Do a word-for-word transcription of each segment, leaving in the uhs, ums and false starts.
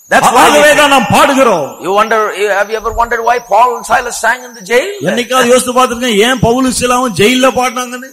That's why we தான் நாம் பாடுகிறோம். You wonder, have you ever wondered why Paul and Silas sang in the jail? என்னைக்காவது யோசித்து பார்த்திருக்கீங்க ஏன் பவுலும் சீலாவும் ஜெயில்ல பாடுனாங்கன்னு?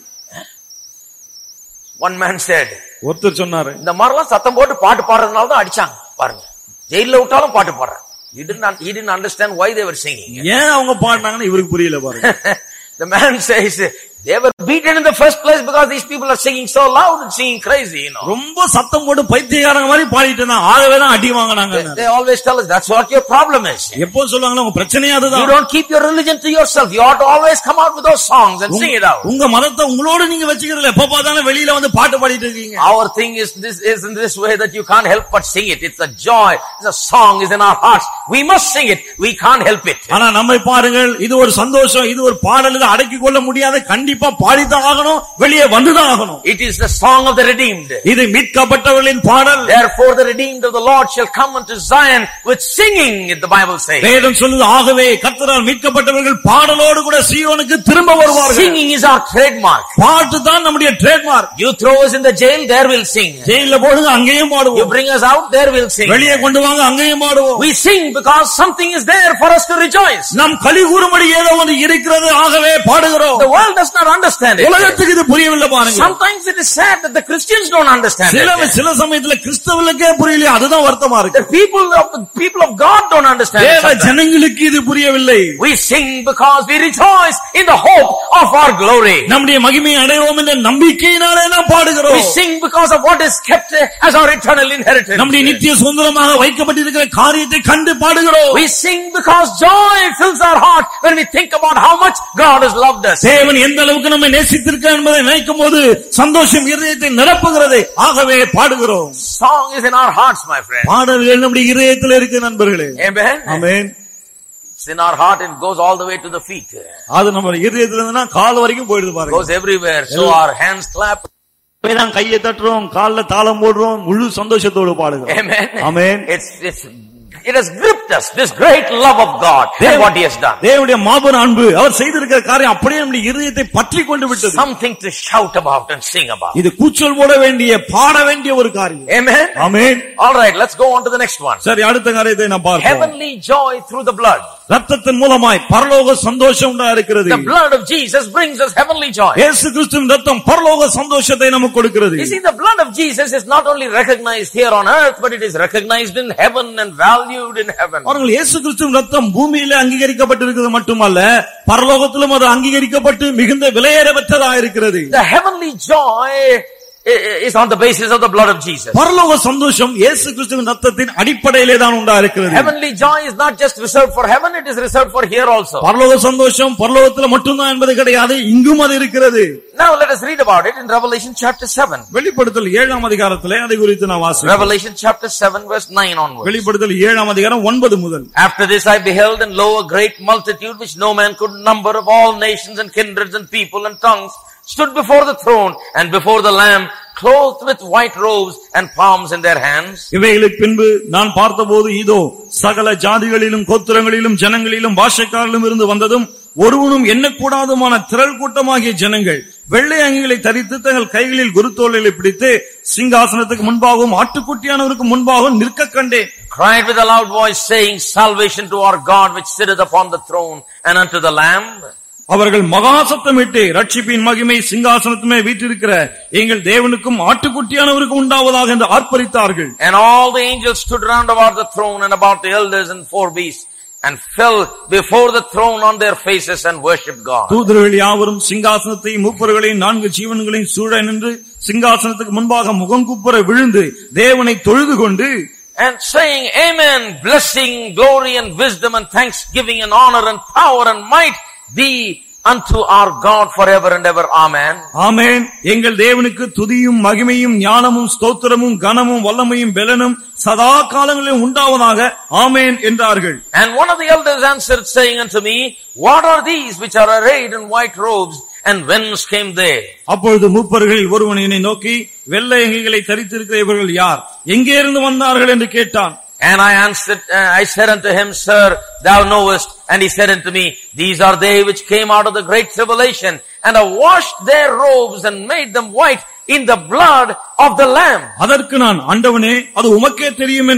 One man said, ஒருத்தர் சொன்னாரு, இந்த மாதிரிலாம் சத்தம் போட்டு பாட்டு பாடுறதுனால தான் அடிச்சாங்க பாருங்க, ஜெயில்ல விட்டாலும் பாட்டு பாடுறாங்க. He didn't, he didn't understand why they were singing. ஏன் அவங்க பாடுனாங்கன்னு இவருக்கு புரியல பாருங்க. The man says they were beaten in the first place because these people are singing so loud and singing crazy, you know. ரொம்ப சத்தம் போட்டு பைத்தியக்காரங்க மாதிரி பாடிட்டு இருந்தாங்க, ஆகவே தான் அடி வாங்குனாங்க. They always tell us that's what your problem is. எப்போ சொல்வாங்க உங்க பிரச்சனை அதுதான். You don't keep your religion to yourself. You ought to always come out with those songs and sing it out. உங்க மதத்தை உங்களோட நீங்க வெச்சிக்கிறீங்க, எப்ப பார்த்தாலும் வெளியில வந்து பாட்டு பாடிட்டு இருக்கீங்க. Our thing is this is in this way that you can't help but sing it. It's a joy. It's a song is in our hearts. We must sing it. We can't help it. ஆனா நம்மை பாருங்கள், இது ஒரு சந்தோஷம், இது ஒரு பாடல், இதை அடக்கி கொள்ள முடியாத, கண்டிப்பா பாடிதான் ஆகணும், வெளியே வந்துதான் ஆகணும். It is the song of the redeemed. இது மீட்கப்பட்டவர்களின் பாடல். Therefore the redeemed of the Lord shall come unto Zion with singing, the Bible says. வேதம் சொல்லுது, ஆகவே கர்த்தரால் மீட்கப்பட்டவர்கள் பாடலோடு கூட சீயோனுக்கு திரும்ப வருவார்கள். Singing is our trademark. பாட்டு தான் நம்முடைய trademark. You throw us in the jail, there we'll sing. ஜெயில்ல போடுங்க, அங்கேயும் பாடுவோம். You bring us out, there we'll sing. வெளியே கொண்டு வாங்க, அங்கேயும் பாடுவோம். We sing because something is there for us to rejoice. நாம் களி கூறும்படி ஏதோ ஒன்று இருக்கிறது, ஆகவே பாடுகிறோம். The world does not understand it. உலகத்துக்கு இது புரியவில்லை பாருங்க. Sometimes it is sad that the Christians don't understand it. சில சில சமயத்துல கிறிஸ்தவர்களுக்கே புரியல, அதுதான் வருத்தமா இருக்கு. The people of the people of God don't understand it. தேவ ஜனங்களுக்கு இது புரியவில்லை. We sing because we rejoice in the hope of our glory. நம்முடைய மகிமையை அடைவோம் என்ற நம்பிக்கையினாலே நாம் பாடுகிறோம். We sing because of what is kept as our eternal inheritance. நம்முடைய நித்திய சுதந்திரமாக வைக்கப்பட்டிருக்கிற காரியத்தை கண்டு பாடுகிறோம். We sing because joy fills our heart when we think about how much God has loved us. தேவன் எந்த அளவுக்கு நம்மை நேசித்திருக்கிறார் என்பதை நினைக்கும் போது சந்தோஷம் இதயத்தை நிரப்புகிறது, ஆகவே பாடுகிறோம். Song is in our hearts, my friend. பாடல்கள் நம்முடைய இதயத்தில் இருக்கு நண்பர்களே. Amen. Amen. It's in our heart and goes all the way to the feet. அது நம்ம இதயத்துல இருந்துனா கால் வரைக்கும் போயிடுது பாருங்க. Goes everywhere. So our hands clap. நாம் கையை தட்டுறோம், கால்ல தாளம் போடுறோம், முழு சந்தோஷத்தோடு பாடுகிறோம். Amen. Amen. It's it's it has gripped us, this great love of God and what he has done. தேவனுடைய மாபெரும் அன்பு, அவர் செய்திருக்கிற காரியம் அப்படியே நம்முடைய இதயத்தை பற்றி கொண்டு விட்டது. Something to shout about and sing about. இது கூச்சல் போட வேண்டிய, பாட வேண்டிய ஒரு காரியம். Amen. Amen. All right, let's go on to the next one. சரி, அடுத்த காரியத்தை நாம் பார்ப்போம். Heavenly joy through the blood. ரத்தத்தின் மூலமாய் பரலோக சந்தோஷம் உண்டா இருக்கிறது. The blood of Jesus brings us heavenly joy. இயேசு கிறிஸ்துவின் ரத்தம் பரலோக சந்தோஷத்தை நமக்கு கொடுக்கிறது. You see, the blood of Jesus is not only recognized here on earth, but it is recognized in heaven and valued in heaven. அவர்கள் இயேசு கிறிஸ்துவின் ரத்தம் பூமியிலே அங்கீகரிக்கப்பட்டிருக்கிறது மட்டுமல்ல, பரலோகத்திலும் அது அங்கீகரிக்கப்பட்டு மிகுந்த விலையேற பெற்றதாக இருக்கிறது. The heavenly joy is on the basis of the blood of Jesus. பரலோக சந்தோஷம் இயேசு கிறிஸ்துவின் ரத்தத்தின் அடிப்படையிலே தான் உண்டா இருக்கிறது. Heavenly joy is not just reserved for heaven, it is reserved for here also. பரலோக சந்தோஷம் பரலோகத்தில் மட்டும்தான் என்பது கிடையாது, இங்கும் அது இருக்கிறது. Now let us read about it in Revelation chapter seven. வெளிப்படுத்தல் ஏழாம் அதிகாரத்திலே அதை குறித்து நான் வாசிக்கிறேன். Revelation chapter seven verse nine onwards. வெளிப்படுத்தல் ஏழாம் அதிகாரம் ஒன்பது முதல். After this I beheld, and lo, a great multitude which no man could number, of all nations and kindreds and people and tongues, stood before the throne and before the Lamb, clothed with white robes and palms in their hands. இவைகளுக்கு பின்பு நான் பார்த்தபோது இதோ சகல ஜாதிகளிலும் கோத்திரங்களிலும் ஜனங்களிலும் பாஷைக்காரிலும் இருந்து வந்ததும் ஒருவனும் எண்ணக்கூடாதுமான திரள் கூட்டமாகிய ஜனங்கள் வெள்ளை அங்கிகளை தரித்து தங்கள் கைகளில் குருத்தோலை பிடித்து சிங்காசனத்துக்கு முன்பாகவும் ஆட்டுக்குட்டியானவருக்கு முன்பாகவும் நிற்க கண்டேன். Cried with a loud voice, saying, Salvation to our God which sitteth upon the throne and unto the Lamb. அவர்கள் மகா சத்தமிட்டு ரட்சிப்பின் மகிமை சிங்காசனத்துமே வீற்றிருக்கிற எங்கள் தேவனுக்கும் ஆட்டுக்குட்டியானவருக்கும் உண்டாவதாக என்று ஆர்ப்பரித்தார்கள். And all the angels stood round about the throne and about the elders and four beasts, and fell before the throne on their faces and worshipped God. தூதர்கள் யாவரும் சிங்காசனத்தையும் மூப்பர்களையும் நான்கு ஜீவன்களையும் சூழ நின்று சிங்காசனத்துக்கு முன்பாக முகங்குப்புற விழுந்து தேவனை தொழுது கொண்டு, and saying, Amen, blessing, glory and wisdom and thanksgiving and honor and power and might be unto our God forever and ever. Amen. ஆமென். எங்கள் தேவனுக்கு துதியும் மகிமையும் ஞானமும் ஸ்தோத்திரமும் கனமும் வல்லமையும் பெலனும் சதா காலங்களிலும் உண்டாவதாக. ஆமென் என்றார்கள். And one of the elders answered, saying unto me, What are these which are arrayed in white robes, and whence came they? அப்பொழுது மூப்பர்களில் ஒருவன் என்னை நோக்கி, வெள்ளை அங்கிகளை தரித்திருக்கிற இவர்கள் யார், எங்கே இருந்து வந்தார்கள் என்று கேட்டான். And I answered, uh, I said unto him, Sir, thou knowest. And he said unto me, These are they which came out of the great tribulation, and have washed their robes and made them white in the blood of the Lamb. அதற்கு நான், ஆண்டவனே, அது உமக்கே தெரியும் என்றேன்.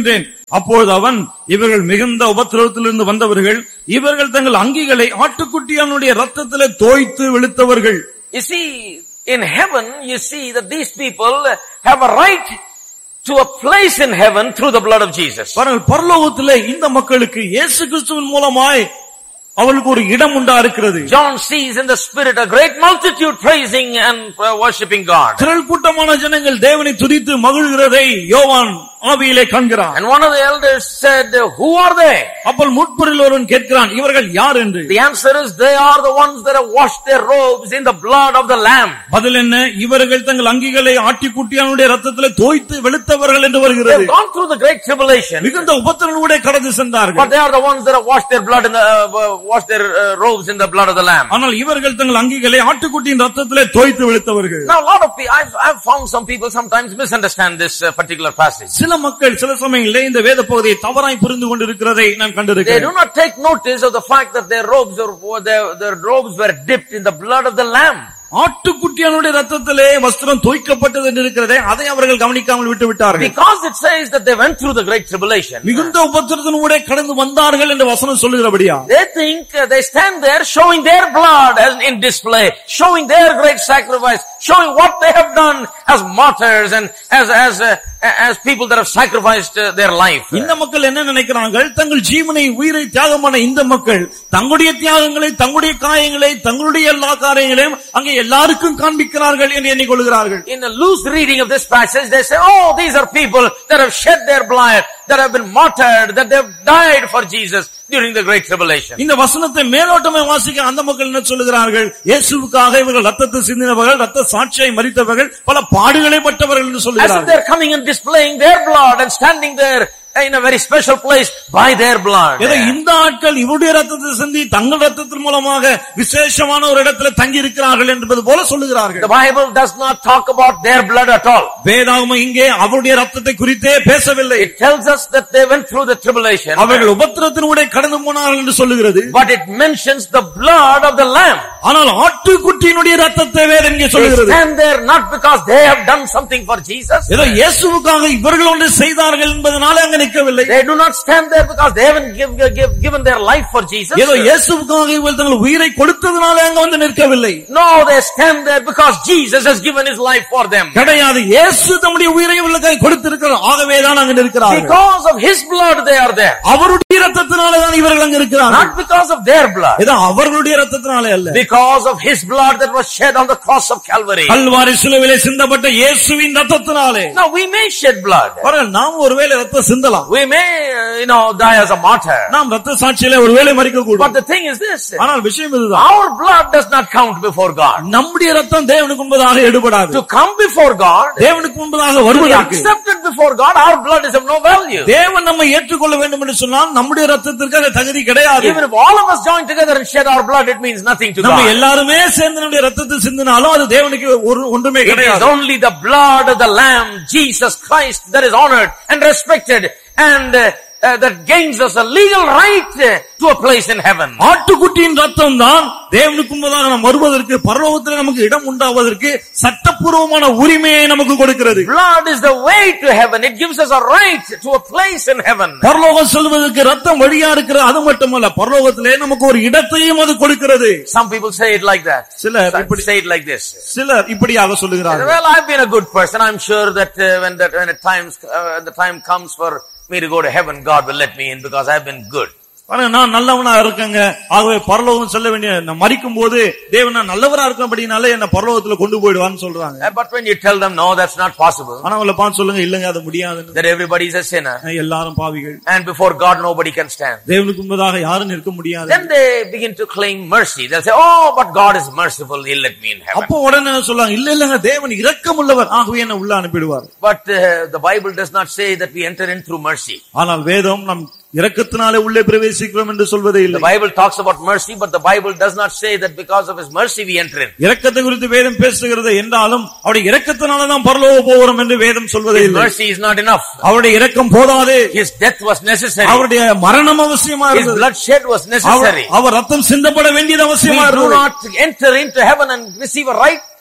அப்பொழுது அவன், இவர்கள் மிகுந்த உபத்திரவத்திலிருந்து வந்தவர்கள், இவர்கள் தங்கள் அங்கிகளை ஆட்டுக்குட்டியானுடைய ரத்தத்திலே தோய்த்து வெளுத்தவர்கள். You see, in heaven, you see that these people have a right to a place in heaven through the blood of Jesus. பரலோகத்திலே இந்த மக்களுக்கு இயேசு கிறிஸ்துவின் மூலமாய் அவளுக்கு ஒரு இடம் உண்டா இருக்கிறது. John sees in the spirit a great multitude praising and worshiping God. திரள் கூட்டமான ஜனங்கள் தேவனை துதித்து மகிழ்கிறதை யோவான் ஆவியிலே காண்கிறான். And one of the elders said, who are they? அப்பொழுது முட்புரில் ஒருவன் கேட்கிறான், இவர்கள் யார் என்று. The answer is, they are the ones that have washed their robes in the blood of the lamb. பதில் என்ன? இவர்கள் தங்கள் அங்கிகளை ஆட்டுக்குட்டியானுடைய ரத்தத்திலே தோய்த்து வெளுத்தவர்கள் என்று வருகிறது. They have gone through the great tribulation. மிகுந்த உபத்திரவங்களோடு கடந்து சென்றார்கள். But they are the ones that have washed their blood in the uh, washed their uh, robes in the blood of the lamb. ஆனால் இவர்கள் தங்கள் அங்கிகளை ஆட்டுக்குட்டியின் ரத்தத்திலே தோய்த்து வெளுத்தவர்கள். Now a lot of people, I've, I've found some people sometimes misunderstand this uh, particular passage. சில மக்கள் சில சமயங்களிலே இந்த வேத பகுதியை தவறாய் புரிந்து கொண்டிருக்கிறதை நான் கண்டிருக்கிறேன். They do not take notice of the fact that their robes or their, their robes were dipped in the blood of the lamb. ஆட்டுக்குட்டியானுடைய ரத்தத்திலே வஸ்திரம் தோய்க்கப்பட்டது என்று இருக்கிறதே, அதை அவர்கள் கவனிக்காமல் விட்டு விட்டார்கள். Because it says that they went through the great tribulation. மிகுந்த உபத்திரவத்தினூடே கடந்து வந்தார்கள் என்று வசனம் சொல்லுகிறபடியா, they think uh, they stand there showing their blood as in display, showing their great sacrifice, showing what they have done as martyrs and as as uh, as people that have sacrificed uh, their life. இந்த மக்கள் என்ன நினைக்கிறார்கள்? தங்கள் ஜீவனை உயிரை தியாகமான இந்த மக்கள் தங்களுடைய தியாகங்களை, தங்களுடைய காயங்களை, தங்களுடைய எல்லா காரியங்களையும் அங்கே எல்லாருக்கும் காண்பிக்கிறார்கள் என்று எண்ணிக்கொள்கிறார்கள். In a loose reading of this passage, they say, oh, these are people that have shed their blood, that have been martyred, that they have died for Jesus during the great tribulation. இந்த வசனத்தை மேலோட்டமாய் வாசிக்க அந்த மக்கள் என்ன சொல்லுகிறார்கள்? இயேசுவுக்காக இவர்கள் ரத்தத்தை சிந்தினவர்கள், ரத்த சாட்சியை மரித்தவர்கள், பல பாடுகளை பட்டவர்கள் என்று சொல்லுகிறார்கள். As if they are coming and displaying their blood and standing there in a very special place by their blood. ஏதோ இந்த ஆட்கள் இவருடைய ரத்தத்தை சிந்தி தங்கள் ரத்தத்தின் மூலமாக விசேஷமான ஒரு இடத்துல தங்கி இருக்கிறார்கள் என்பது போல சொல்லுகிறார்கள். The Bible does not talk about their blood at all. வேதாகமம் இங்கே அவருடைய ரத்தத்தை குறித்தே பேசவில்லை. It tells us that they went through the tribulation. அவர்கள் உபத்திரத்தினூடே கடந்து போனார்கள் என்று சொல்லுகிறது. But it mentions the blood of the lamb. ஆனால் ஆட்டுக்குட்டியினுடைய ரத்தத்தை வேதம் இங்கே சொல்லுகிறது. They stand there not because they have done something for Jesus. ஏதோ இயேசுவுக்காக இவர்கள் ஒன்று செய்தார்கள் என்பதனால அங்க நிற்கவில்லை. They do not stand there because they haven't give, give, given their life for Jesus. ஏதோ இயேசுவுக்காக இவர்கள் தங்கள் உயிரை கொடுத்ததனால அங்க வந்து நிற்கவில்லை. No, they stand there because Jesus has given his life for them. கிடையாது, இயேசு தம்முடைய உயிரை இவர்களுக்காக கொடுத்திருக்கிறார், ஆகவே தான் அங்க நிற்கிறார்கள். Because of his blood they are there. அவருடைய ரத்தத்தினால தான் இவர்கள் அங்க இருக்கிறார்கள். Not because of their blood. ஏதோ அவர்களுடைய ரத்தத்தினால அல்ல. Because of his blood that was shed on the cross of Calvary. Kalvari சிலுவையிலே சிந்தப்பட்ட இயேசுவின் ரத்தத்தினாலே. Now we may shed blood. பரவாயில்லை, நாம் ஒருவேளை ரத்தம் சிந்தலாம். We may, you know, die as a martyr. நாம் ரத்த சாட்சியிலே ஒருவேளை மரிக்க கூடும். But the thing is this. ஆனால் விஷயம் இதுதான். Our blood does not count before God. நம்முடைய ரத்தம் தேவனுக்கு முன்பதாக எடுபடாது. To come before God, தேவனுக்கு முன்பதாக வருவதற்கு, accepted before God, our blood is of no value. தேவன் நம்மை ஏற்றுக்கொள்ள வேண்டும் என்று சொன்னால் நம்முடைய ரத்தத்திற்கு அது தகுதி கிடையாது. Even if all of us join together and shed our blood, it means nothing to God. நம்ம எல்லாருமே சேர்ந்து நம்முடைய ரத்தத்தை சிந்தினாலும் அது தேவனுக்கு ஒன்றுமே கிடையாது. It is only the blood of the Lamb, Jesus Christ, that is honored and respected and uh, uh, that gains us a legal right uh, to a place in heaven. ஆட்டுக்குட்டியின் ரத்தம் தான் தேவனுக்கு முன்பதாக நாம் வருவதற்கு, பரலோகத்தில் நமக்கு இடம் உண்டாவதற்கு சட்டப்பூர்வமான உரிமையை நமக்கு கொடுக்கிறது. Blood is the way to heaven. It gives us a right to a place in heaven. பரலோகம் செல்வதற்கு ரத்தம் வழியா இருக்கிற, அது மட்டுமல்ல பரலோகத்திலே நமக்கு ஒரு இடத்தையும் அது கொடுக்கிறது. Some people say it like that. சிலர் இப்படி say it like this. சிலர் இப்படியாக சொல்லுகிறார்கள். Well, I've been a good person. I'm sure that uh, when that when the times uh, the time comes for me to go to heaven, God will let me in because I've been good. நான் நல்லவனா இருக்கேங்க, ஆகவே பரலோகம் செல்ல வேண்டிய, நான் மரிக்கும் போது தேவன் நான் நல்லவரா இருக்கபடினால என்ன பரலோகத்துல கொண்டு போய்டுவான்னு சொல்றாங்க. But when you tell them no, that's not possible. ஆனா அவங்கள பார்த்து சொல்லுங்க, இல்லங்க அது முடியாது. That everybody is a sinner. எல்லாரும் பாவிகள். And before God nobody can stand. தேவனுக்கு முன்பதாக யாரும் நிற்க முடியாது. Then they begin to claim mercy. They'll say, "Oh, but God is merciful. He'll let me in heaven." அப்போ உடனே சொல்றாங்க, இல்ல இல்லங்க தேவன் இரக்கமுள்ளவர், ஆகவே என்ன உள்ள அனுப்பிடுவார். But uh, the Bible does not say that we enter in through mercy. ஆனால் வேதம் நம் இரக்கத்தினாலே உள்ளே பிரவேசிக்கிறோம் என்று சொல்வதே இல்லை. The Bible talks about mercy, but the Bible does not say that because of his mercy we enter in. இரக்கத்தை குறித்து வேதம் பேசுகிறது என்றாலும் அவருடைய இரக்கத்தினால தான் பரலோகம் போகிறோம் என்று வேதம் சொல்வதே இல்லை. His mercy is not enough. அவருடைய இரக்கம் போதாது. His death was necessary. அவருடைய மரணம் அவசியமா இருந்தது. His blood shed was necessary. அவர் ரத்தம் சிந்தப்பட வேண்டியது அவசியமா இருந்தது. We do not enter into heaven and receive a right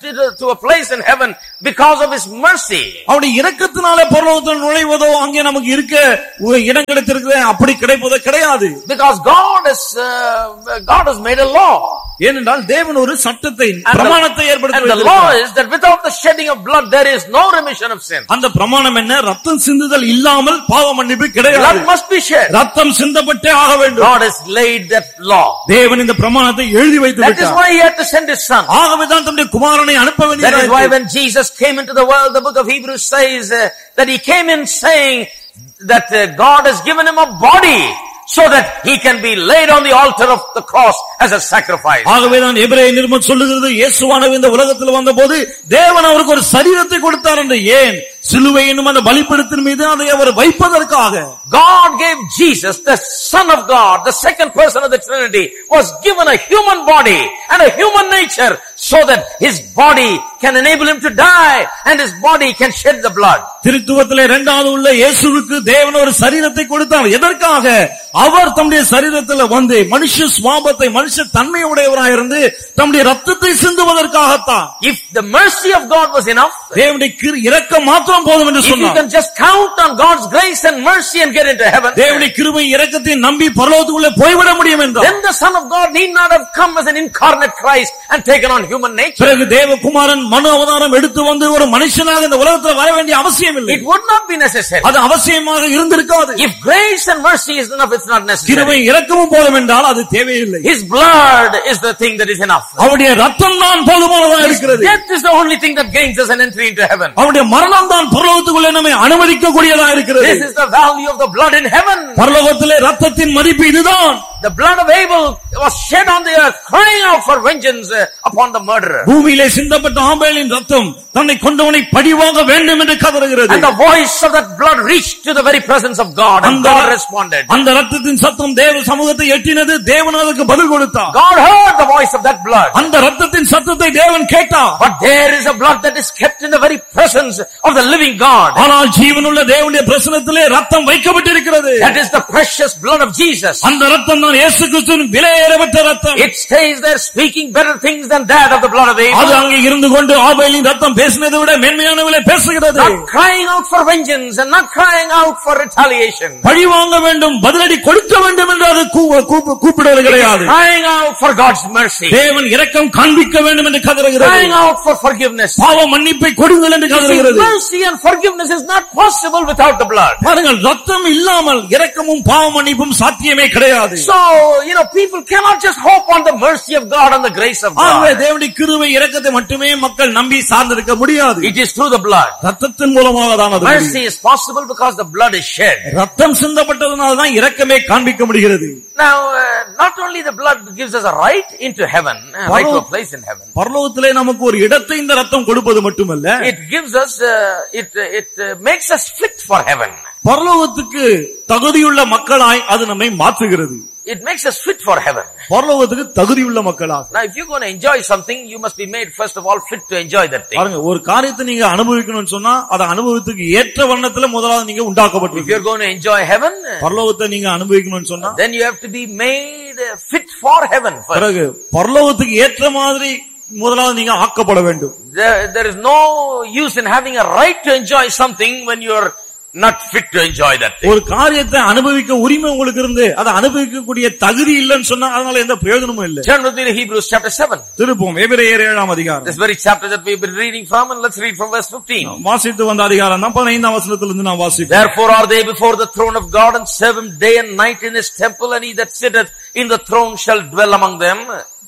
to a place in heaven because of his mercy. அவருடைய இரக்கத்தினாலே பரலோகத்தில் நுழைவதோ அங்கே நமக்கு இருக்க இடம் கிடைத்திருக்கிறது அப்படி கிடைப்பதோ கிடையாது. Because God has uh, God has made a law. ஏனென்றால் தேவன் ஒரு சட்டத்தை பிரமாணத்தை ஏற்படுத்தி And the law is that without the shedding of blood there is no remission of sin. அந்த பிரமாணம் என்ன? ரத்தம் சிந்துதல் இல்லாமல் பாவ மன்னிப்பு கிடையாது. Blood must be shed. ரத்தம் சிந்தப்பட்டே ஆக வேண்டும். God has laid that law. தேவன் இந்த பிரமாணத்தை எழுதி வைத்து விட்டார். That is why he had to send his son. ஆகவே தான் தம்முடைய குமாரனை அனுப்ப வேண்டியது. That is why when Jesus came into the world, the book of Hebrews says uh, that he came in saying that uh, God has given him a body so that he can be laid on the altar of the cross as a sacrifice. ஆகவே தான் எபிரேய நிருபம் சொல்லுகிறது இயேசுவானவர் இந்த உலகத்தில் வந்தபோது தேவன் அவருக்கு ஒரு சரீரத்தை கொடுத்தார் என்று. ஏன்? சிலுவை என்னும் அந்த பலிபீடத்தின் மீது அதை அவர் வைப்பதற்காக. God gave Jesus, the Son of God, the second person of the Trinity, was given a human body and a human nature so that his body can enable him to die and his body can shed the blood. திருத்துவத்திலே இரண்டாவது உள்ள இயேசுவுக்கு தேவன் ஒரு சரீரத்தை கொடுத்தார். எதற்காக? அவர் தம்முடைய சரீரத்தில் வந்து மனுஷ சுபாவத்தை மனுஷ தன்மையுடையவராக இருந்து தம்முடைய ரத்தத்தை சிந்துவதற்காகத்தான். If the mercy of God was enough, தேவனுடைய இரக்கம் மாத்திரம் போதும் என்று சொன்னார். If you can just count on God's grace and mercy and get into heaven, தேவனுடைய கிருபை இரக்கத்தை நம்பி பரலோகத்துக்குள்ளே போய்விட முடியும் என்றார். Then the Son of God need not have come as an incarnate Christ and taken on human nature. பிறகு தேவகுமாரன் மனு அவதாரம் எடுத்து வந்து ஒரு மனுஷனாக இந்த உலகத்தில் வர வேண்டிய அவசியம் இல்லை. It would not be necessary. அது அவசியமாக இருந்திருக்காது. If grace and mercy is enough, it's not necessary. கிருபை இரக்கமும் போதும் என்றால் அது தேவையில்லை. His blood is the thing that is enough. அவருடைய ரத்தம் தான் போதுமானதாக இருக்கிறது. Death is the only thing that gains us an entry into heaven. அவருடைய மரணம் தான் பரலோகத்துக்குள்ளே நம்மை அனுமதிக்கக்கூடியதாக இருக்கிறது. This is the value of the blood in heaven. பரலோகத்திலே ரத்தத்தின் மதிப்பு இதுதான். The blood of Abel was shed on the earth, crying out for vengeance upon the murderer. பூமியிலே சிந்தப்பட்ட ஆபேலின் ரத்தம் தன்னை கொண்டவனை பழிவாங்க வேண்டும் என்று கதறுகிறது. And the voice of that blood reached to the very presence of God, and God responded. அந்த ரத்தத்தின் சத்தம் தேவ சமூகத்தை எட்டினது. தேவன் அதற்கு பதில் கொடுத்தார். God heard the voice of that blood. அந்த ரத்தத்தின் சத்தத்தை தேவன் கேட்டார். But there is a blood that is kept in the very presence of the living God. ஆனால் ஜீவனுள்ள தேவனுடைய பிரசன்னத்திலே ரத்தம் வைக்கப்பட்டிருக்கிறது. That is the precious blood of Jesus. அந்த ரத்தம் தான் இயேசு கிறிஸ்துவின் விலையேறப்பட்ட ரத்தம். It stays there speaking better things than that of the blood of Abel. அது அங்கே இருந்து கொண்டு ஆபேலின் ரத்தம் பேசினதை விட மேன்மையானவளை பேசுகிறது. Not crying out for vengeance and not crying out for retaliation. பழி வாங்க வேண்டும், பதிலடி கொடுக்க வேண்டும் என்று அது கூப்பிடுவது கிடையாது. Crying out for God's mercy. தேவன் இரக்கம் காண்பிக்க வேண்டும் என்று கதறுகிறது. Crying out for forgiveness. பாவ மன்னிப்பை கொடுங்கள் என்று கதறுகிறது. Mercy and forgiveness is not possible without the blood. பாருங்கள், ரத்தம் இல்லாமல் இரக்கமும் பாவ மன்னிப்பும் சாத்தியமே கிடையாது. So, you know, people cannot just hope on the mercy of God and the grace of God. ஆகவே தேவனுடைய கிருபை இரக்கத்தை மட்டுமே மக்கள் நம்பி சார்ந்திருக்க முடியாது. It is through the blood. ரத்தத்தின் மூலமாக தான் அது. Mercy is possible because the blood is shed. ரத்தம் சிந்தப்பட்டதனால தான் இரக்கமே காண்பிக்க முடிகிறது. Now, uh, not only the blood gives us a right into heaven, uh, right to a place in heaven. பரலோகத்திலே நமக்கு ஒரு இடத்தை இந்த ரத்தம் கொடுப்பது மட்டுமல்ல, it gives us uh, it it uh, makes us fit for heaven. பரலோகத்துக்கு தகுதியுள்ள மக்களாய் அது நம்மை மாற்றுகிறது. It makes us fit for heaven. பரலோகத்துக்கு தகுதியுள்ள மக்களாக. Now if you're going to enjoy something, you must be made first of all fit to enjoy that thing. பாருங்க, ஒரு காரியத்தை நீங்க அனுபவிக்கணும்னு சொன்னா அத அனுபவத்துக்கு ஏற்ற வண்ணத்துல முதலாவது நீங்க உண்டாக்கப்பட்டிருக்கீங்க. If you're going to enjoy heaven, பரலோகத்தை நீங்க அனுபவிக்கணும்னு சொன்னா then you have to be made fit for heaven first. பிறகு பரலோகத்துக்கு ஏற்ற மாதிரி முதலாவது நீங்க ஆக்கப்பட வேண்டும். There, there is no use in having a right to enjoy something when you're not fit to enjoy that thing. ஒரு காரியத்தை அனுபவிக்க உரிமை உங்களுக்கு இருந்து அதை அனுபவிக்கக்கூடிய தகுதி இல்லைன்னு சொன்னா அதனால எந்த பிரயோஜனமும் இல்லை. Turn with me to Hebrews chapter seven. திருப்போம் எபிரேயர் ஏழாம் அதிகாரம். This very chapter that we've been reading from, and let's read from verse fifteen. வாசித்து வந்த அதிகாரம் தான் பதினைந்தாம் வசனத்திலிருந்து நான் வாசிப்பேன். Therefore are they before the throne of God and serve him day and night in his temple, and he that sitteth in the throne shall dwell among them.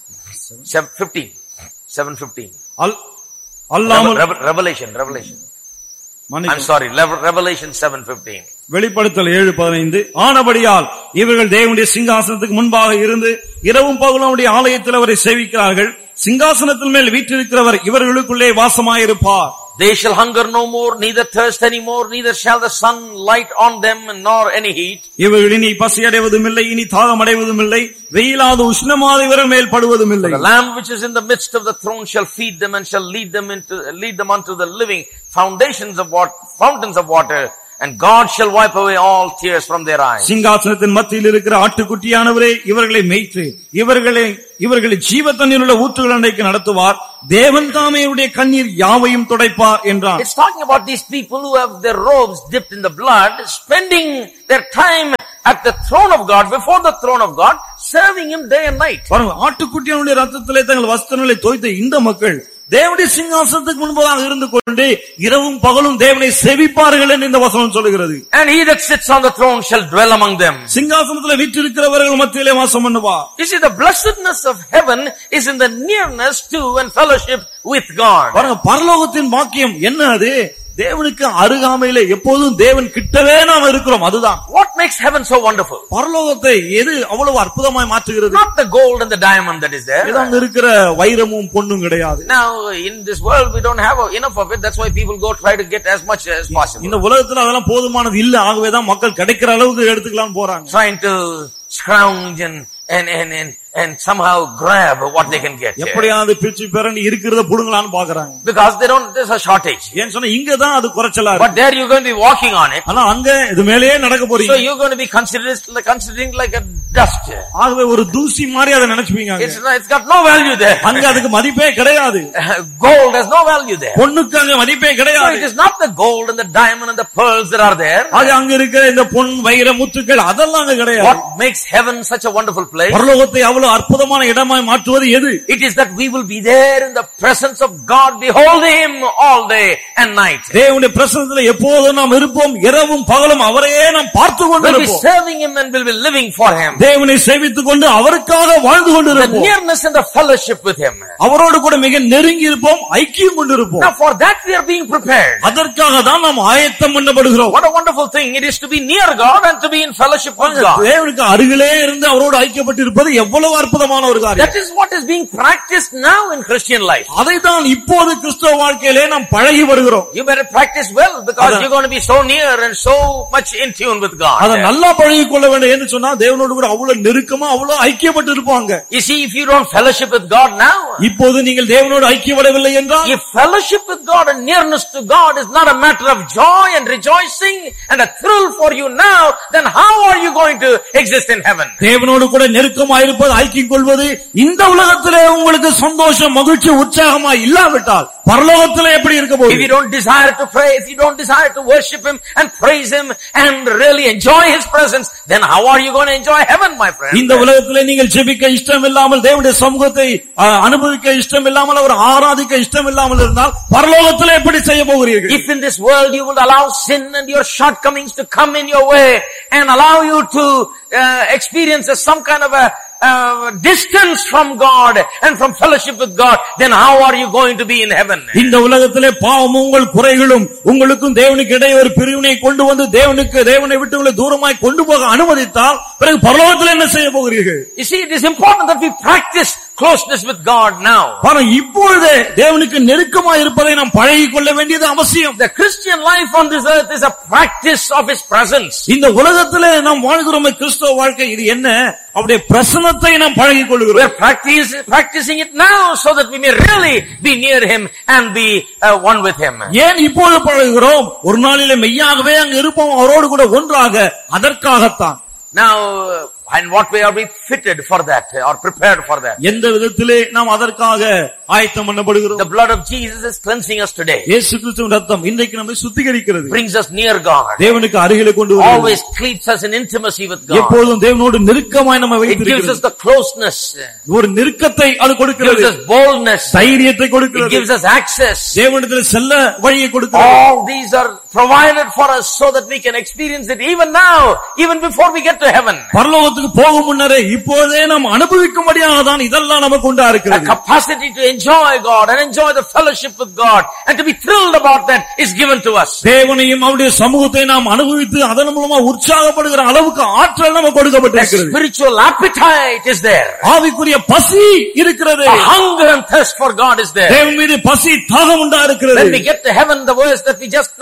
fifteen. seven fifteen. அல்லாமல் Revelation, Revelation. I'm sorry, Revelation seven fifteen. வெளிப்படுத்தல் ஏழு பதினைந்து. ஆனபடியால் இவர்கள் தேவனுடைய சிங்காசனத்துக்கு முன்பாக இருந்து இரவும் பகலும் அவருடைய ஆலயத்தில் அவரை சேவிக்கிறார்கள். சிங்காசனத்தின் மேல் வீற்றிருக்கிறவர் இவர்களுக்குள்ளே வாசமாயிருப்பார். They shall hunger no more, neither thirst any more, neither shall the sun light on them, nor any heat. இவர்கள் இனி பசியடைவதும் இல்லை, இனி தாகம் அடைவதும் இல்லை, வெயிலாத உஷ்ணமாத இவர்கள் மேல் படுவதும் இல்லை. The Lamb which is in the midst of the throne shall feed them and shall lead them into lead them unto the living foundations of water, fountains of water, and God shall wipe away all tears from their eyes. சிங்காசனத்தின் மத்தியில் இருக்கிற ஆட்டுக்குட்டியானவரே இவர்களை மேய்த்து இவர்களை இவர்களை ஜீவத்தண்ணீர் உள்ள ஊற்றுகள் அண்டைக்கு நடத்துவார். தேவன் தாமே இவருடைய கண்ணீர் யாவையும் துடைப்பார் என்றார். It's talking about these people who have their robes dipped in the blood, spending their time at the throne of God, before the throne of God, serving him day and night. பாருங்க, ஆட்டுக்குட்டியானுடைய ரத்தத்திலே தங்கள் வஸ்திரங்களை தோய்த்த இந்த மக்கள் தேவனுடைய சிங்காசனத்துக்கு முன்பதாக இருந்து கொண்டு இரவும் பகலும் தேவனை சேவிப்பார்கள் என்று இந்த வசனம் சொல்லுகிறது. And he that sits on the throne shall dwell among them. சிங்காசனத்திலே வீற்றிருக்கிறவர்கள் மத்தியிலே வாசம் பண்ணுவார். You see, the blessedness of heaven is in the nearness to and fellowship with God. பாருங்க, பரலோகத்தின் பாக்கியம் என்ன? அது தேவனுக்கு அருகாமையிலே எப்போதும் தேவன் கிட்டவே நாம் இருக்கிறோம். அதுதான். What makes heaven so wonderful? பரலோகத்தை எது அவ்வளவு அற்புதமாய் மாற்றுகிறது? Not the gold and the diamond that is there. இதான் இருக்கிற வைரமும் பொன்னும் கிடையாது. Now in this world we don't have enough of it. That's why people go try to get as much as possible. இந்த உலகத்துல அதெல்லாம் போதுமானது இல்ல. ஆகவேதான் மக்கள் கிடைக்கிற அளவுக்கு எடுத்துக்கலாம் போறாங்க. Trying to scrounge and and and and and somehow grab what they can get. எப்படியாவது பிச்சு பெறண்டி இருக்கிறத புடுங்கலாம்னு பாக்குறாங்க. Because they don't, there's a shortage. ஏன் சொன்னா இங்க தான் அது குறைச்சலா இருக்கு. But there you're going to be walking on it. ஆனா அங்க இது மேலேயே நடக்க போறீங்க. So you're going to be considered considering like a dust. ஆகவே ஒரு தூசி மாதிரி அதை நினைச்சுப்பீங்க. It's it's got no value there. அங்க அதுக்கு மதிப்பே கிடையாது. Gold has no value there. பொன்னுக்கு அங்க மதிப்பே கிடையாது. So it is not the gold and the diamond and the pearls that are there. அது அங்க இருக்கிற இந்த பொன் வைர முத்துக்கள் அதெல்லாம் அங்க கிடையாது. What makes heaven such a wonderful place? பரலோகத்தை அவ்வளவு அற்புதமான இடமாய் மாற்றுவது எது? It is that we will be there in the presence of God, beholding him all day and night. தேவனுடைய பிரசன்னத்திலே எப்போதும் நாம் இருப்போம். இரவும் பகலும் அவரையே நாம் பார்த்து கொண்டிருப்போம். We'll be serving him and we'll be living for him. தேவனை சேவித்துக் கொண்டு அவருக்காக வாழ்ந்து கொண்டிருப்போம். The nearness and the fellowship with him. அவரோடு கூட மிக நெருங்கி இருப்போம், ஐக்கியம் கொண்டிருப்போம். Now for that we are being prepared. அதற்காக தான் நாம் ஆயத்தம் பண்ணப்படுகிறோம். What a wonderful thing it is to be near God and to be in fellowship with God. தேவனுக்கு அருகிலே இருந்து அவரோடு ஐக்கியப்பட்டு இருப்பது எவ்வளவு அற்புதமான ஒரு காரியம். That is what is being practiced now in Christian life. அதை தான் இப்போது கிறிஸ்தவ வாழ்க்கையிலே நாம் பழகி வருகிறோம். You better practice well because you're going to be so near and so much in tune with God. அத நல்லா பழகிக் கொள்ள வேண்டும் என்று சொன்னா தேவனோடு கூட அவ்வளவு நெருக்கமா அவ்வளவு ஐக்கியப்பட்டு இருப்பாங்க. You see, if you don't fellowship with God now, இப்போது நீங்கள் தேவனோடு ஐக்கியப்படவில்லை என்றால், if fellowship with God and nearness to God is not a matter of joy and rejoicing and a thrill for you now, then how are you going to exist in heaven? தேவனோடு கூட நெருக்கமா இருப்பது, ஐக்கியம் கொள்வது இந்த உலகத்திலே உங்களுக்கு சந்தோஷம், மகிழ்ச்சி, உற்சாகமா இல்லாவிட்டால் பரலோகத்திலே எப்படி இருக்க போகுது? If you don't desire to pray, if you don't desire to worship him and praise him and really enjoy his presence, then how are you going to enjoy heaven, my friend? இந்த உலகத்திலே நீங்கள் ஜெபிக்க இஷ்டம் இல்லாமல், தேவனுடைய சமூகத்தை அனுபவிக்க இஷ்டம் இல்லாமல், அவர் ஆராதிக்க இஷ்டம் இல்லாமல் இருந்தால் பரலோகத்திலே எப்படி செய்ய போகிறீர்கள்? If in this world you would allow sin and your shortcomings to come in your way and allow you to uh, experience some kind of a Uh, distance from God and from fellowship with God, then how are you going to be in heaven? இந்த உலகத்திலே பாவமும் உங்கள் குறைகளும் உங்களுக்கும் தேவனுக்கு இடையே ஒரு பிரிவினை கொண்டு வந்து தேவனுக்கு தேவனை விட்டு உங்களை தூரமாய் கொண்டு போக அனுமதித்தால் பிறகு பரலோகத்தில் என்ன செய்ய போகிறீர்கள்? You see, it is important that we practice closeness with God now. ஆனா இப்பொழுதே தேவனுக்கு நெருக்கமாய் இருப்பதை நாம் பழகிக் கொள்ள வேண்டியது அவசியம். The Christian life on this earth is a practice of his presence. இந்த உலகத்திலே நாம் வாழ்கிறோம் கிறிஸ்தவ வாழ்க்கை. இது என்ன? அவருடைய பிரசன்னத்தை நாம் பழகிக் கொள்கிறோம். We are practice, practicing it now so that we may really be near him and be uh, one with him. ஏன் இப்போது பழகுகிறோம்? ஒரு நாளிலே மெய்யாகவே அங்கு இருப்போம் அவரோடு கூட ஒன்றாக. அதற்காகத்தான். Now, and what way are we fitted for that or prepared for that? எந்த விதத்திலே நாம் அதற்காக ஆயத்தம் பண்ணப்படுகிறோம்? The blood of Jesus is cleansing us today. இயேசு கிறிஸ்துவின் இரத்தம் இன்றைக்கு நம்மை சுத்திகரிக்கிறது. Brings us near God. தேவனுக்கு அருகிலே கொண்டு வருகிறது. Always keeps us in intimacy with God. எப்பொழுதும் தேவனோடு நெருக்கமாய் நம்மை வைத்திருக்கிறது. It gives us the closeness. ஒரு நெருக்கத்தை அது கொடுக்கிறது. Gives us boldness. தைரியத்தை கொடுக்கிறது. It gives us access. தேவனிடத்தில் செல்ல வழியை கொடுக்கிறது. All these are provided for us so that we can experience it even now, even before we get to heaven. பரலோகத்துக்கு போகும் முன்னரே இப்போதே நாம் அனுபவிக்கும்படியாக தான் இதெல்லாம் நமக்கு உண்டா இருக்கிறது. The capacity to enjoy God and enjoy the fellowship with God and to be thrilled about that is given to us. தேவனையும் அவருடைய சமூகத்தை நாம் அனுபவித்து அதன் மூலமா உற்சாகப்படுகிற அளவுக்கு ஆற்றல் நமக்கு கொடுக்கப்பட்டிருக்கிறது. Spiritual appetite is there. ஆவிக்குரிய பசி இருக்கிறது. A hunger and thirst for God is there. தேவன் மீது பசி தாகம் உண்டா இருக்கிறது. When we get to heaven, the verse that we just now read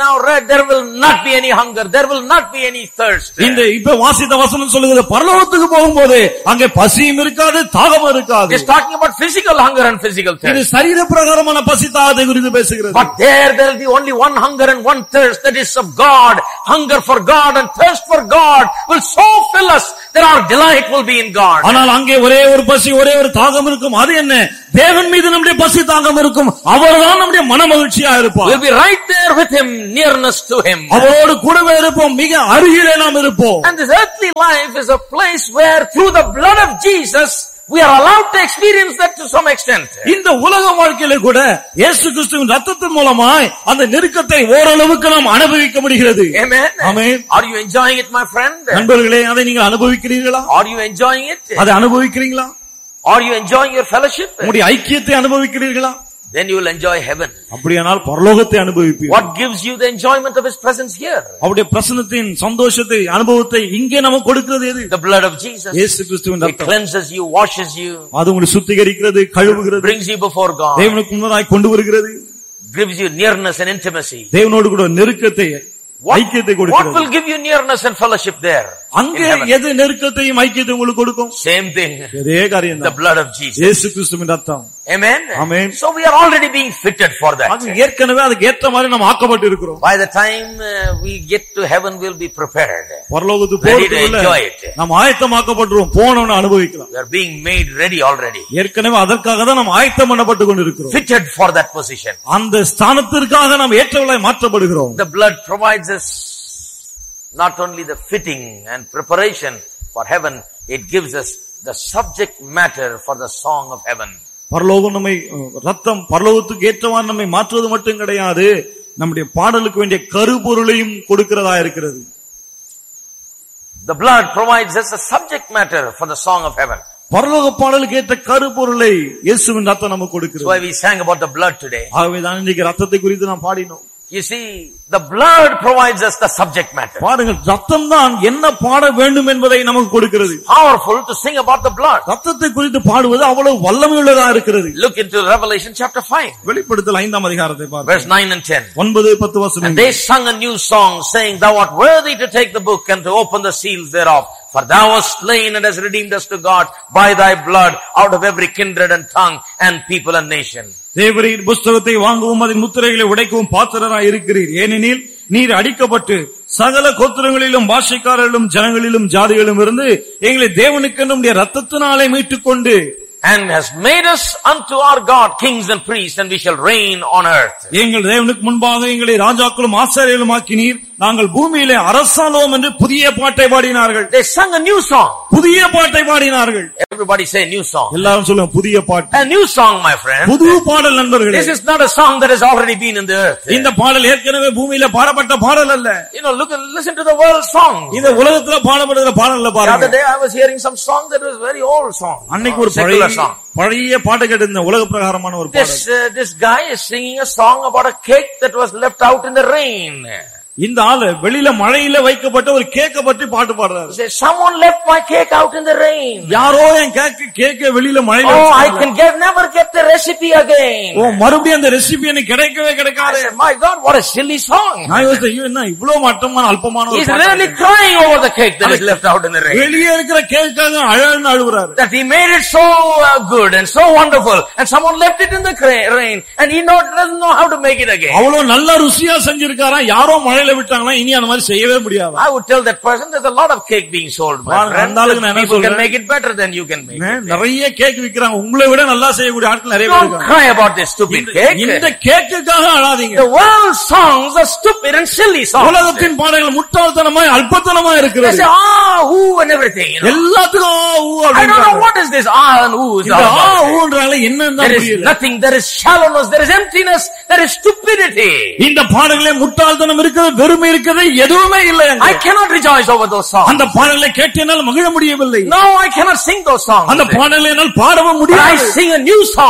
there will not be any hunger, there will not be any thirst. இந்த இப்ப வாசித்த வசனம் சொல்லுகிறது பரலோகத்துக்கு போகும்போது அங்கே பசியும் இருக்காது தாகமும் இருக்காது. It's talking about physical hunger and physical thirst. இது சரீர பிரகாரமான பசி தாகத்தை குறித்து பேசுகிறது. But there there will be only one hunger and one thirst, that is of God. Hunger for God and thirst for God will so fill us that our delight will be in God. ஆனால் அங்கே ஒரே ஒரு பசி ஒரே ஒரு தாகம் இருக்கும். அது என்ன? தேவன் மீது நம்முடைய பசி தாகம் இருக்கும். அவர்தான் நம்முடைய மனமகிழ்ச்சியா இருப்பார். We'll be right there with him, nearness to him. அவரோடு கூடவே இருப்போம், மிக அருகிலே நாம் இருப்போம். And this earthly life is a place where through the blood of Jesus we are allowed to experience that to some extent. இந்த உலக வாழ்க்கையிலே கூட இயேசு கிறிஸ்துவின் இரத்தத்தின் மூலமாய் அந்த நெருக்கத்தை ஓரளவுக்கு நாம் அனுபவிக்க முடிகிறது. Amen. Amen. Are you enjoying it, my friend? நண்பர்களே, அதை நீங்கள் அனுபவிக்கிறீர்களா? Are you enjoying it? அதை அனுபவிக்கிறீங்களா? Are you enjoying your fellowship? உங்களுடைய ஐக்கியத்தை அனுபவிக்கிறீர்களா? Then you will enjoy heaven. அப்படியானால் பரலோகத்தை அனுபவிப்பீர்கள். What gives you the enjoyment of his presence here? அவருடைய பிரசன்னத்தின் சந்தோஷத்தை அனுபவத்தை இங்கே நமக்கு கொடுக்கிறது எது? The blood of Jesus. இயேசு கிறிஸ்துவின் It இரத்தம். cleanses you, washes you. அது உங்களை சுத்திகரிக்கிறது, கழுவுகிறது, brings you before God. தேவனுக்கு முன்னதாய் கொண்டு வருகிறது. Gives you nearness and intimacy. தேவனோடு கூட நெருக்கத்தை ஐக்கியத்தை What கொடுக்கிறது. will give you nearness and fellowship there? அங்கே எது நெருக்கத்தையும் ஐக்கியத்தையும் உங்களுக்கு கொடுக்கும்? Same thing. அதே காரியம் The தான். blood of Jesus. இயேசு கிறிஸ்துவின் இரத்தம். Amen. Amen. So we are already being fitted for that. அது ஏற்கனவே அதுக்கு ஏற்ற மாதிரி நாம் ஆக்கப்பட்டு இருக்கிறோம். By the time uh, we get to heaven, we'll be prepared. பரலோகத்துக்கு Ready to போறதுக்குள்ள enjoy it. நாம் ஆயத்தமாக்கப்பட்டுறோம், போனோம்னு அனுபவிக்கலாம். We are being made ready already. ஏற்கனவே அதற்காக தான் நாம் ஆயத்தம் பண்ணப்பட்டு கொண்டிருக்கிறோம். Fitted for that position. அந்த ஸ்தானத்திற்காக நாம் ஏற்றவளாய் மாற்றப்படுகிறோம். The blood provides us not only the fitting and preparation for heaven, it gives us the subject matter for the song of heaven. பரலோகம் நம்மை ரத்தம் பரலோகத்துக்கு ஏற்றவாறு நம்மை மாற்றுவது மட்டும் கிடையாது, நம்முடைய பாடலுக்கு வேண்டிய கருப்பொருளையும் கொடுக்கிறதா இருக்கிறது. The blood provides us a subject matter for the song of heaven. பரலோக பாடலுக்கு ஏற்ற கருப்பொருளை இயேசுவின் ரத்தம் நமக்கு கொடுக்கிறது. So we sang about the blood today. ஆகவே தான் இன்றைக்கு ரத்தத்தை குறித்து நாம் பாடினோம். You see, the blood provides us the subject matter. பாருங்கள், ரத்தம் தான் என்ன பாட வேண்டும் என்பதை நமக்கு கொடுக்கிறது. Powerful to sing about the blood. ரத்தத்தை குறித்து பாடுவது அவ்வளவு வல்லமையுள்ளதா இருக்கிறது. Look into Revelation chapter five. வெளிப்படுத்தல் ஐந்தாம் அதிகாரத்தை பாருங்கள். Verse nine and ten. ஒன்பது பத்து வசனங்கள். And they sung a new song, saying, Thou art worthy to take the book and to open the seals thereof. For thou wast slain and hast redeemed us to God by thy blood out of every kindred and tongue and people and nation. தேவரீர் புஸ்தகத்தை வாங்கவும் அதன் முத்திரைகளை உடைக்கவும் பாத்திரராய் இருக்கிறீர். ஏனெனில் நீர் அடிக்கப்பட்டு சகல கோத்திரங்களிலும் பாஷைக்காரர்களும் ஜனங்களிலும் ஜாதிகளிலும் இருந்து எங்களை தேவனுக்கு நம்முடைய ரத்தத்தினாலே மீட்டுக் கொண்டு and has made us unto our God kings and priests, and we shall reign on earth. எங்கள் தேவனுக்கு முன்பாக எங்களை ராஜாக்களும் ஆசாரியர்களும் ஆக்கினீர், நாங்கள் பூமியிலே அரசாளுவோம் என்று புதிய பாட்டை பாடினார்கள். They sung a new song. புதிய பாட்டை பாடினார்கள். Everybody say new song. எல்லாரும் சொல்லுங்க புதிய பாட்டு. A new song, my friend. புது பாடல் நண்பர்களே. This is not a song that has already been in the earth. இந்த பாடல் ஏற்கனவே பூமியில பாடப்பட்ட பாடல் அல்ல. You know, look and listen to the world song. இந்த உலகத்துல பாடப்படுகிற பாடல்ல The பாருங்க. other day I was hearing some song that was very old song. அன்னைக்கு ஒரு பழைய பழைய பாட்டு கேட்டிருந்த உலக பிரகாரமான ஒரு பாடல். This uh, this guy is singing a song about a cake that was left out in the rain. இந்த ஆளு வெளியில மழையில வைக்கப்பட்ட ஒரு கேக்க பற்றி பாட்டு பாடுறாரு. He says, someone left my cake out in the rain. யாரோ என் கேக்க கேக்க வெளியில மழையில Oh, வச்சாங்க. I can get never get the recipe again. ஓ, மறுபடியும் அந்த ரெசிபி எனக்கு கிடைக்கவே கிடைக்காது. I said, my God, what a silly song. நான் யோசிச்சேன், ஐயோ என்ன இவ்வளவு மட்டமான அல்பமான ஒரு He's பாட்டு. really crying over the cake that is left out in the rain. வெளியே இருக்கிற கேக்காக அழன்னு அழுகுறாரு. That he made it so uh, good and so wonderful, and someone left it in the rain, and he not, doesn't know how to make it again. அவ்வளவு நல்ல ருசியா செஞ்சிருக்காராம், யாரோ மழையில விட்டாங்களா, இனி அந்த மாதிரி செய்யவே முடியாது. I would tell that person there's a lot of cake being sold, my friend. People can make it better than you can make it. நிறைய கேக் விக்கிறாங்க, உங்களை விட நல்லா செய்யக்கூடிய ஆட்கள் நிறைய பேர் Don't இருக்காங்க. cry about this stupid cake. இந்த கேக்குக்காக அழாதீங்க. The world's songs are stupid and silly songs. உலகத்தின் பாடல்கள் முட்டாள்தனமாய் அல்பத்தனமாய் They இருக்கிறது. say ah, who and everything. You know? எல்லாத்துக்கும் ஆ ஊ I don't know அப்படின்றாங்க. what is this ah and who is இந்த all ah about. ஊன்றாங்களே என்னன்னு தான் There is புரியல. nothing, there is shallowness, there is emptiness, there is stupidity. இந்த பாடல்களே முட்டாள்தனம் இருக்கிறது, வெறுமை இருக்கிறது, எதுவுமே இல்லை. I cannot rejoice over those songs. அந்த பாடல்களை கேட்டேனால் மகிழ முடியவில்லை. No, I cannot sing those songs. அந்த பாடல்களை என்னால் பாடவும் But I முடியாது. sing a new song.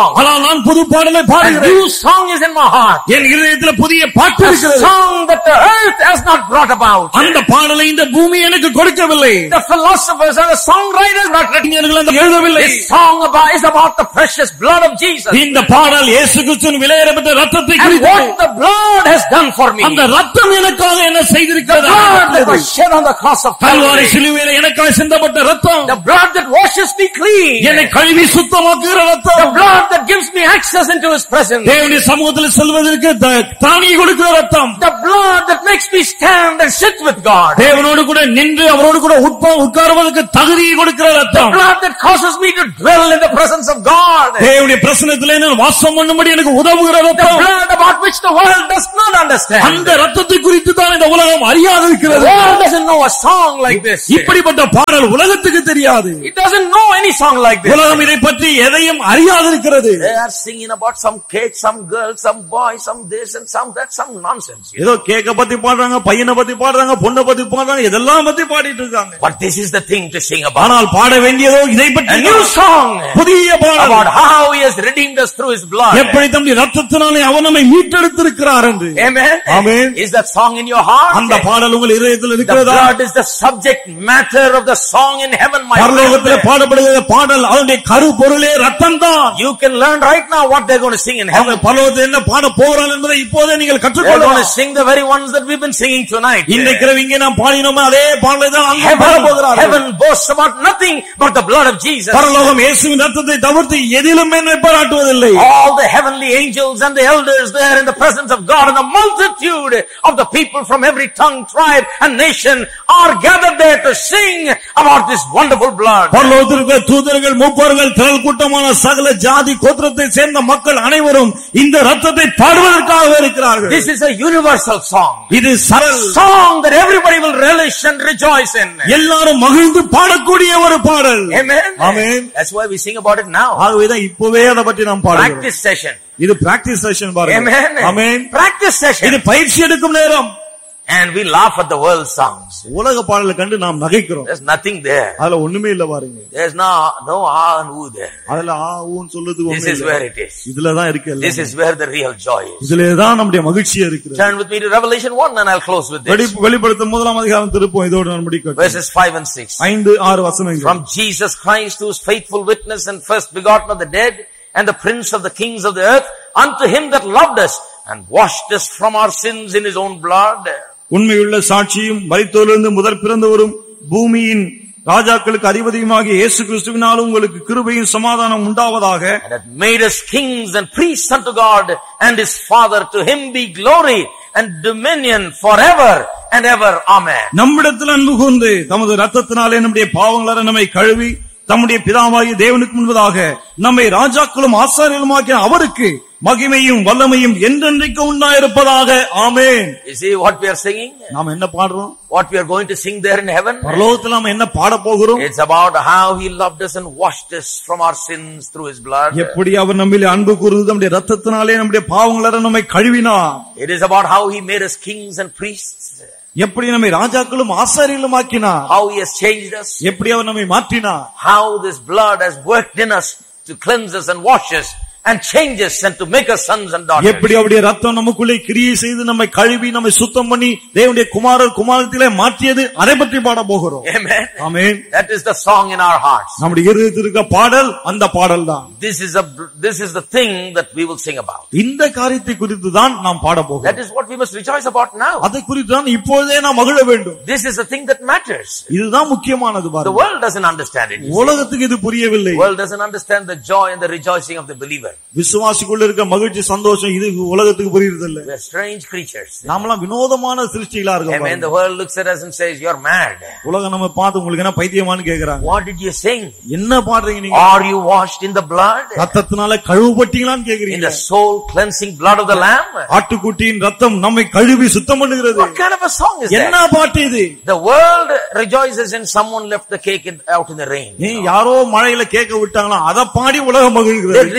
song. ஆனால் நான் புது பாடலை A பாடுகிறேன். new song is in my heart. என் இதயத்தில் புதிய பாட்டு A இருக்கிறது. song that the earth has not brought about. அந்த பாடலை இந்த பூமி எனக்கு கொடுக்கவில்லை. The philosophers and the songwriters not written. எழுதவில்லை. This song about is about the precious blood of Jesus. இந்த பாடல் இயேசு கிறிஸ்துவின் விலையேறப்பட்ட இரத்தத்தை And குறித்து. what the blood has done for me. அந்த இரத்தம் எனக்காக என்ன செய்திருக்கிறது? blood that was shed on the cross of Kalvari Calvary. சிலுவையில் எனக்காக சிந்தப்பட்ட இரத்தம். The blood that washes me clean. என்னை கழுவி சுத்தமாக்குகிற The இரத்தம். blood that gives me access into His presence. தேவனுடைய சமூகத்தில் செல்வதற்கு தானியை கொடுக்கிற இரத்தம். The blood that makes me stand and sit with God. தேவனோடு கூட நின்று அவரோடு கூட உட்காருவதற்கு தகுதியை கொடுக்கிற இரத்தம். The blood that causes me to dwell in the presence of God. தேவனுடைய பிரசன்னத்திலே நான் வாசம் பண்ணும்படி எனக்கு உதவுகிற The இரத்தம். blood about which the world does not understand. அந்த இரத்தத்தை குறித்து தான் இந்த உலகம் அறியாது The இருக்கிறது. world doesn't know a song like this. இப்படிப்பட்ட பாடல் உலகத்துக்கு தெரியாது. It doesn't know any song like this. உலகம் இதை பற்றி எதையும் அறியாது இருக்கிறது. They are singing about some cake, some girl, some boy, some this and some that, some nonsense. ஏதோ கேக்க பத்தி பாடுறாங்க, பையனை பத்தி பாடுறாங்க, பொண்ணை பத்தி பாடுறாங்க, இதெல்லாம் பத்தி பாடிட்டு இருக்காங்க. But this is the thing to sing about. ஆனால் பாட வேண்டியதோ இதை பற்றி. A new song புதிய பாடல் about how He has redeemed us through His blood. எப்படி தம்முடைய இரத்தத்தினாலே அவர் நம்மை மீட்டெடுத்திருக்கிறார் என்று. Amen. Amen. Is that song in your heart? அந்த பாடல் உங்கள் இதயத்தில் The இருக்கிறதா? blood is the subject matter of the song in heaven, my பரலோகத்திலே friend. பாடப்படுகிற பாடல் அதனுடைய கரு பொருளே இரத்தம் தான். You can learn right now what they're going to sing in heaven. அவங்க பரலோகத்தில் என்ன பாட போகிறார்கள் என்பதை இப்போதே நீங்கள் They're going கற்றுக்கொள்ளலாம். to sing the very ones that we've been singing tonight. இன்றைக்கு இங்கே நாம் பாடினோமே அதே பாடலை தான் அங்கே பாட Heaven, போகிறார்கள். heaven boasts about nothing but the blood of Jesus. பரலோகம் இயேசுவின் இரத்தத்தை தவிர்த்து எதிலும் மேன்மை பாராட்டுவதில்லை. All the heavenly angels and the elders there in the presence of God, and the multitude of the people from every tongue, tribe and nation are gathered there to sing about this wonderful blood. பரலோகத்தில் இருக்கிற தூதர்கள், மூப்பர்கள், திரள் கூட்டமான சகல ஜாதி கோத்திரத்தை சேர்ந்த மக்கள் அனைவரும் இந்த இரத்தத்தை பாடுவதற்காக இருக்கிறார்கள். This is a universal song. இது சரல் Song that everybody will relish and rejoice in. எல்லாரும் மகிழ்ந்து பாடக்கூடிய ஒரு பாடல். Amen. Amen. That's why we sing about it now. ஆகவேதான் இப்பவே அதை பற்றி நாம் பாடுகிறோம். Practice session. இது பிராக்டிஸ் செஷன் பாருங்க. Amen. Amen. Practice session. இது பயிற்சி எடுக்கும் நேரம். And we laugh at the world songs. உலக பாடலை கண்டு நாம் நகைக்கிறோம். There's nothing there. அதுல ஒண்ணுமே இல்ல பாருங்க. There's no no ah and ooh there. அதுல ஆ ஊன்னு சொல்றதுக்கு This ஒண்ணுமே is இல்ல. where it is. இதுல தான் இருக்கு எல்லாம். This is where the real joy is. இதுல தான் நம்முடைய மகிழ்ச்சி இருக்குது. Turn with me to Revelation one and I'll close with this. வெளிப்படுத்தும் முதலாம் அதிகாரம் திருப்போம். இதோடு நான் முடிக்கிறேன். Verses five and six. ஐந்து ஆறு வசனங்கள். From Jesus Christ, who is faithful witness and first begotten of the dead and the prince of the kings of the earth, unto Him that loved us and washed us from our sins in His own blood. உண்மையுள்ள சாட்சியும் மரித்தோரிலிருந்து முதற் பிறந்தவரும் பூமியின் ராஜாக்களுக்கு அதிபதியுமாகிய இயேசு கிறிஸ்துவினாலும் உங்களுக்கு கிருபையும் சமாதானம் உண்டாவதாக. And hath made us kings and priests unto God and His Father. To Him be glory and dominion forever and ever. Amen. நம்மிடத்தில் அன்பு கூர்ந்து தமது இரத்தத்தினாலே நம்முடைய பாவங்களை நம்மை கழுவி தம்முடைய பிதாவாகிய தேவனுக்கு முன்பதாக நம்மை ராஜாக்களும் ஆசாரியர்களுமாக்கிய அவருக்கு மகிமையும் வல்லமையும் என்றென்றைக்கு உண்டாயிருப்பதாக. ஆமென். You see what we are singing? நாம் என்ன பாடுறோம்? What we are going to sing there in heaven? பரலோகத்தில் நாம் என்ன பாட போகிறோம்? It's about how He loved us and washed us from our sins through His blood. எப்படி அவர் நம்மிலே அன்பு கூர்ந்து நம்முடைய இரத்தத்தினாலே நம்முடைய பாவங்களை நம்மை கழுவினார். It is about how He made us kings and priests. எப்படி நம்மை ராஜாக்களும் ஆசாரியர்களும் ஆக்கினார். How He has changed us. எப்படி அவர் நம்மை மாற்றினார். How this blood has worked in us to cleanse us and wash us and change us and to make us sons and daughters. எப்படி அவருடைய இரத்தம் நமக்குள்ளே கிரியை செய்து நம்மை கழுவி நம்மை சுத்தம் பண்ணி தேவனுடைய குமாரர் குமாரத்திலே மாற்றியது, அதை பற்றி பாட போகிறோம். Amen. Amen. That is the song in our hearts. நம்முடைய இருதயத்தில் இருக்க பாடல் அந்த பாடல் தான். This is a this is the thing that we will sing about. இந்த காரியத்தை குறித்து தான் நாம் பாட போகிறோம். That is what we must rejoice about now. அதை குறித்து தான் இப்பொழுதே நாம் மகிழ வேண்டும். This is the thing that matters. இதுதான் முக்கியமானது The பாருங்க. world doesn't understand it. உலகத்துக்கு இது புரியவில்லை. The world doesn't understand the joy and the rejoicing of the believer. விசுவாசிக்குள்ள இருக்க மகிழ்ச்சி சந்தோஷம் இது உலகத்துக்கு புரியறதில்லை. We are strange creatures. நாமெல்லாம் வினோதமான சிருஷ்டிகளா இருக்கோம். Amen. The world looks at us and says, "You're mad." உலகம் நம்ம பார்த்து உங்களுக்கு என்ன பைத்தியமான்னு கேக்குறாங்க. What did you sing? என்ன பாடுறீங்க நீங்க? Are you washed in the blood? ரத்தத்தினால கழுவப்பட்டீங்களான்னு கேக்குறீங்க. In the soul cleansing blood of the lamb? ஆட்டுக்குட்டியின் ரத்தம் நம்மை கழுவி சுத்தம் பண்ணுகிறது. What kind of a song is that? என்ன பாட்டு இது? The world rejoices in someone left the cake in, out in the rain. நீ யாரோ மழையில கேக்க விட்டாங்களா, அத பாடி உலகம் They மகிழ்கிறது. rejoice in the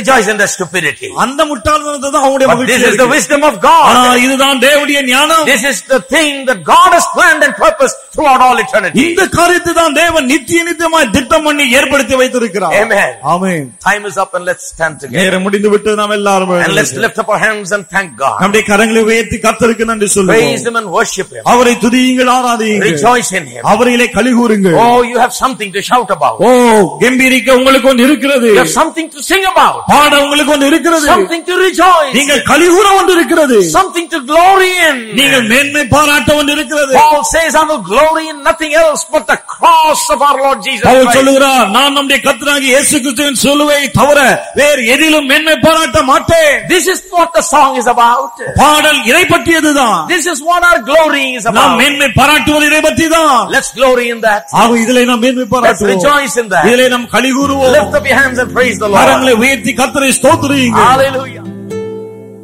their stupidity. அந்த முட்டாள்தனத்தை தான் அவங்களுடைய But மகிழ்ச்சி. this is the wisdom of God. ஆனா இதுதான் தேவனுடைய ஞானம். This is the thing that God has planned and purposed throughout all eternity. இந்த காரியத்தை தான் தேவன் நித்திய நித்தியமாய் திட்டம் பண்ணி ஏற்படுத்தி வைத்திருக்கிறார். Amen. Amen. Time is up and let's stand together. நேரம் முடிந்து விட்டது. நாம் எல்லாரும் And let's lift up our hands and thank God. நம்முடைய கரங்களை உயர்த்தி கர்த்தருக்கு நன்றி சொல்லுவோம். Praise him and worship him. அவரை துதியுங்கள், ஆராதியுங்கள். Rejoice in him. அவரிலே களிகூருங்கள். Oh, you have something to shout about. ஓ, கம்பீரிக்க உங்களுக்கு ஒன்று இருக்கிறது. You have something to sing about. பாட உங்களுக்கு ஒன்று இருக்கிறது. Something to rejoice. நீங்கள் களிகூர ஒன்று இருக்கிறது. Something to glory in. நீங்கள் மேன்மை பாராட்ட ஒன்று இருக்கிறது. Paul says, I will glory in nothing else but the cross of our Lord Jesus Christ. Pavul சொல்லுகிறார், நான் நம்முடைய கர்த்தராகிய இயேசு கிறிஸ்துவின் சிலுவையை தவிர வேறு எதிலும் மேன்மை பாராட்ட மாட்டேன். This is what the song is about. பாடல் இதை பற்றியதுதான். This is what our glory is about. நாம் மேன்மை பாராட்டுவது இதை பற்றிதான். Let's glory in that. ஆக இதிலே நாம் மேன்மை Let's பாராட்டுவோம். rejoice in that. இதிலே நாம் களிகூருவோம். Lift up your hands and praise the Lord. கரங்களை உயர்த்தி கர்த்தரை ஸ்தோத்திரியுங்கள். Hallelujah.